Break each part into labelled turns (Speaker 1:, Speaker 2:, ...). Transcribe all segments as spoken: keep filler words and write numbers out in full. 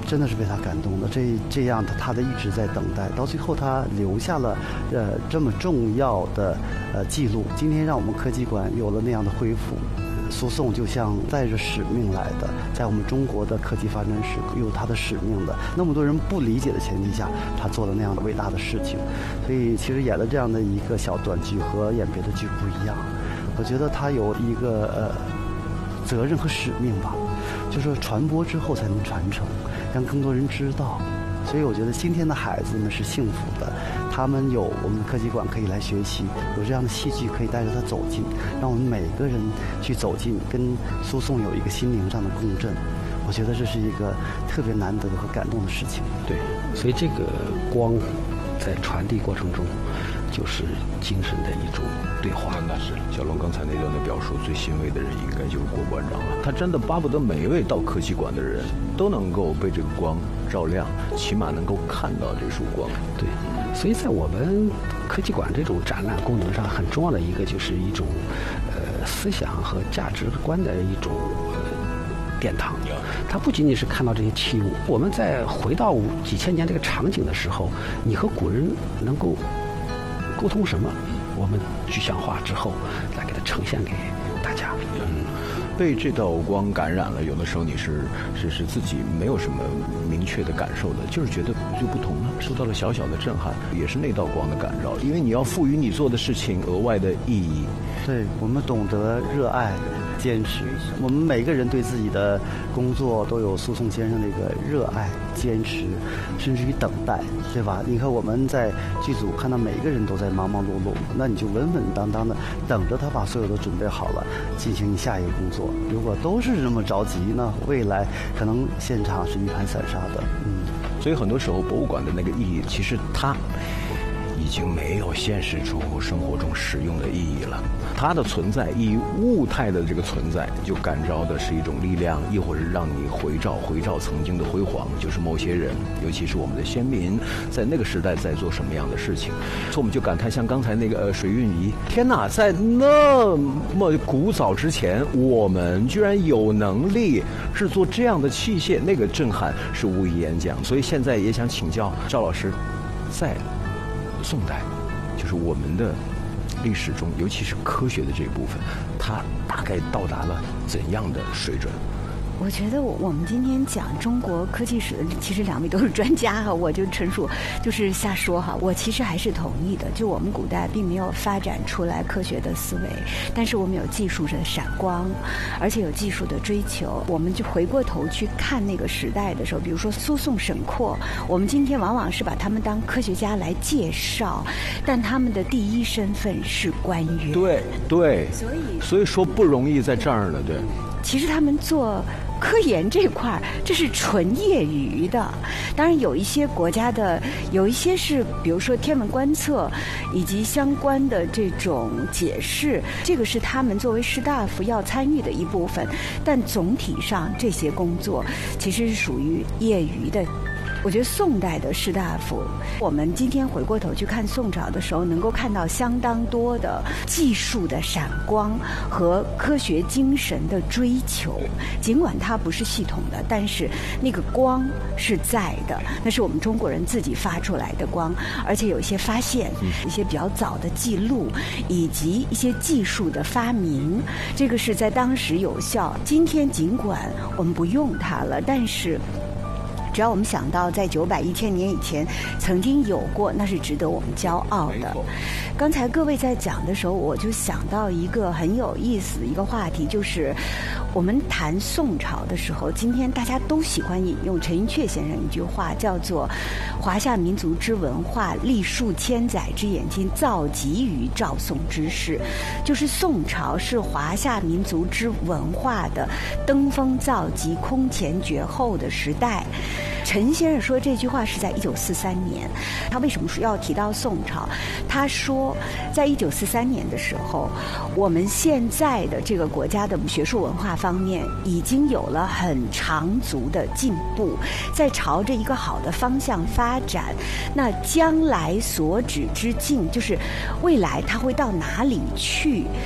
Speaker 1: 真的是被他感动的。这这样的他的一直在等待，到最后他留下了呃这么重要的呃记录。今天让我们科技馆有了那样的恢复。苏颂就像带着使命来的，在我们中国的科技发展史有他的使命的。那么多人不理解的前提下，他做了那样的伟大的事情。所以其实演了这样的一个小短剧和演别的剧不一样。我觉得他有一个呃责任和使命吧，就是传播之后才能传承，让更多人知道。所以我觉得今天的孩子们是幸福的，他们有我们的科技馆可以来学习，有这样的戏剧可以带着他走进，让我们每个人去走进，跟苏颂有一个心灵上的共振。我觉得这是一个特别难得和感动的事情。
Speaker 2: 对，所以这个光在传递过程中就是精神的一种对话。
Speaker 3: 那是小龙刚才那段的表述，最欣慰的人应该就是郭馆长了。他真的巴不得每一位到科技馆的人都能够被这个光照亮，起码能够看到这束光。
Speaker 2: 对，所以在我们科技馆这种展览功能上，很重要的一个就是一种呃思想和价值观的一种呃殿堂。它不仅仅是看到这些器物，我们在回到几千年这个场景的时候，你和古人能够沟通什么？我们具象化之后，来给它呈现给大家。
Speaker 3: 嗯，被这道光感染了，有的时候你是是是自己没有什么明确的感受的，就是觉得就不同了，受到了小小的震撼，也是那道光的感召，因为你要赋予你做的事情额外的意义。
Speaker 1: 对，我们懂得热爱、坚持。我们每个人对自己的工作都有苏颂先生那个热爱、坚持，甚至于等待，对吧？你看我们在剧组看到每一个人都在忙忙碌碌，那你就稳稳当当的等着他把所有都准备好了，进行你下一个工作。如果都是这么着急呢，未来可能现场是一盘散沙的。嗯，
Speaker 3: 所以很多时候博物馆的那个意义，其实它已经没有现实中生活中使用的意义了。它的存在，以物态的这个存在，就感召的是一种力量，亦或是让你回照回照曾经的辉煌，就是某些人，尤其是我们的先民，在那个时代在做什么样的事情。所以我们就感叹，像刚才那个呃水运仪，天哪，在那么古早之前，我们居然有能力制作这样的器械，那个震撼是无以言讲。所以现在也想请教赵老师，在宋代，就是我们的历史中，尤其是科学的这一部分，它大概到达了怎样的水准？
Speaker 4: 我觉得我们今天讲中国科技史，其实两位都是专家哈，我就陈述就是瞎说哈。我其实还是同意的，就我们古代并没有发展出来科学的思维，但是我们有技术的闪光，而且有技术的追求。我们就回过头去看那个时代的时候，比如说苏颂、沈括，我们今天往往是把他们当科学家来介绍，但他们的第一身份是官员。
Speaker 3: 对对，
Speaker 4: 所以
Speaker 3: 所以说不容易在这儿呢，对。
Speaker 4: 其实他们做科研这块这是纯业余的。当然有一些国家的，有一些是比如说天文观测以及相关的这种解释，这个是他们作为士大夫要参与的一部分，但总体上这些工作其实是属于业余的。我觉得宋代的士大夫，我们今天回过头去看宋朝的时候，能够看到相当多的技术的闪光和科学精神的追求。尽管它不是系统的，但是那个光是在的，那是我们中国人自己发出来的光，而且有一些发现，一些比较早的记录，以及一些技术的发明，这个是在当时有效。今天尽管我们不用它了，但是只要我们想到在九百一千年以前曾经有过，那是值得我们骄傲的。刚才各位在讲的时候，我就想到一个很有意思的一个话题，就是我们谈宋朝的时候，今天大家都喜欢引用陈寅恪先生一句话，叫做华夏民族之文化历数千载之演进，造极于赵宋之世。就是宋朝是华夏民族之文化的登峰造极、空前绝后的时代。陈先生说这句话是在一九四三年，他为什么说要提到宋朝？他说，在一九四三年的时候，我们现在的这个国家的学术文化方面已经有了很长足的进步，在朝着一个好的方向发展。那将来所指之境，就是未来它会到哪里去？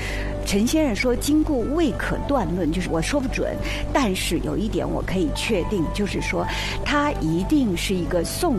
Speaker 4: 陈先生说经故未可断论，就是我说不准，但是有一点我可以确定，就是说他一定是一个宋